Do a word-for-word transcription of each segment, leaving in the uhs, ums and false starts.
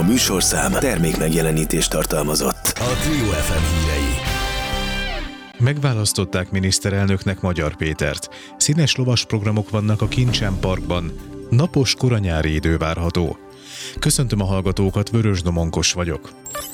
műsorszám termék megjelenítést tartalmazott. A Trio ef em hírei. Megválasztották miniszterelnöknek Magyar Pétert. Színes lovas programok vannak a Kincsen Parkban. Napos koranyári idő várható. Köszöntöm a hallgatókat, Vörös Domonkos vagyok.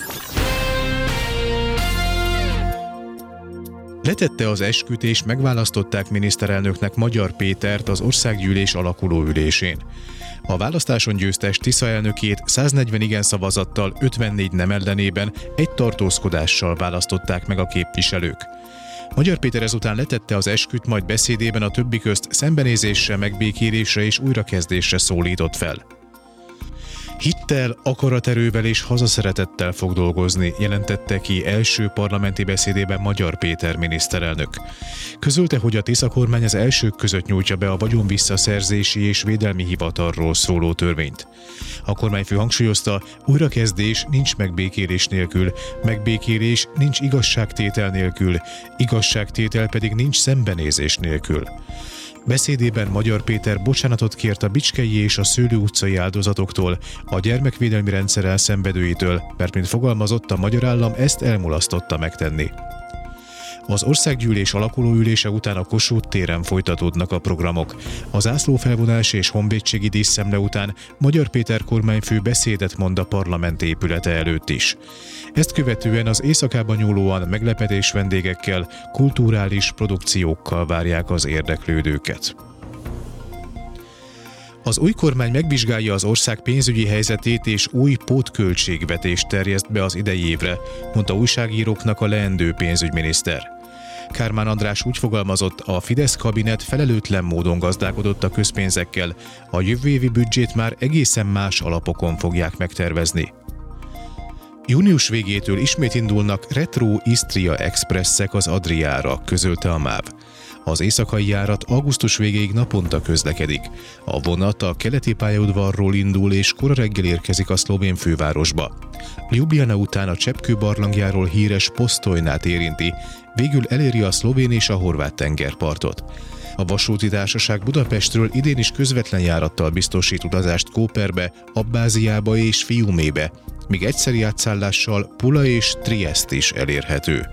Letette az esküt és megválasztották miniszterelnöknek Magyar Pétert az országgyűlés alakuló ülésén. A választáson győztes Tisza elnökét száznegyven igen szavazattal, ötvennégy nem ellenében egy tartózkodással választották meg a képviselők. Magyar Péter ezután letette az esküt, majd beszédében a többi közt szembenézésre, megbékélésre és újrakezdésre szólított fel. Hittel, akaraterővel és hazaszeretettel fog dolgozni, jelentette ki első parlamenti beszédében Magyar Péter miniszterelnök. Közölte, hogy a Tisza kormány az elsők között nyújtja be a vagyonvisszaszerzési és védelmi hivatalról szóló törvényt. A kormányfő hangsúlyozta, újrakezdés nincs megbékélés nélkül, megbékélés nincs igazságtétel nélkül, igazságtétel pedig nincs szembenézés nélkül. Beszédében Magyar Péter bocsánatot kért a Bicskei és a Szőlő utcai áldozatoktól, a gyermekvédelmi rendszer elszenvedőitől, mert mint fogalmazott, a magyar állam ezt elmulasztotta megtenni. Az országgyűlés alakuló ülése után a Kossuth téren folytatódnak a programok. A zászlófelvonás és honvédségi díszszemle után Magyar Péter kormányfő beszédet mond a parlament épülete előtt is. Ezt követően az éjszakában nyúlóan meglepetés vendégekkel, kulturális produkciókkal várják az érdeklődőket. Az új kormány megvizsgálja az ország pénzügyi helyzetét és új pótköltségvetést terjeszt be az idei évre, mondta újságíróknak a leendő pénzügyminiszter. Kármán András úgy fogalmazott, a Fidesz kabinet felelőtlen módon gazdálkodott a közpénzekkel, a jövő évi büdzsét már egészen más alapokon fogják megtervezni. Június végétől ismét indulnak Retro Istria Expresszek az Adriára, közölte a MÁV. Az éjszakai járat augusztus végéig naponta közlekedik. A vonat a keleti pályaudvarról indul és kora reggel érkezik a szlovén fővárosba. Ljubljana után a Cseppkő barlangjáról híres Postojnát érinti, végül eléri a szlovén és a horvát tengerpartot. A vasúti társaság Budapestről idén is közvetlen járattal biztosít utazást Kóperbe, Abbáziába és Fiumébe, míg egyszeri átszállással Pula és Triest is elérhető.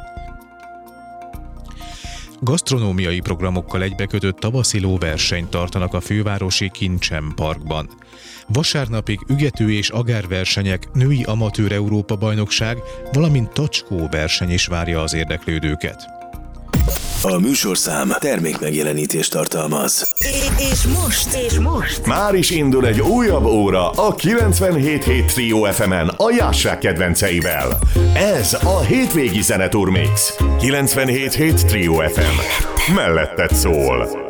Gasztronómiai programokkal egybekötött tavaszi lóversenyt tartanak a fővárosi Kincsen Parkban. Vasárnapig ügető és agárversenyek, női amatőr Európa-bajnokság, valamint tacskó verseny is várja az érdeklődőket. A műsorszám termék megjelenítést tartalmaz. És most, és most már is indul egy újabb óra a kilencvenhét hét Trio ef emen a Jássák kedvenceivel. Ez a hétvégi zeneturmix. kilencvenhét hét Trio ef em. Melletted szól.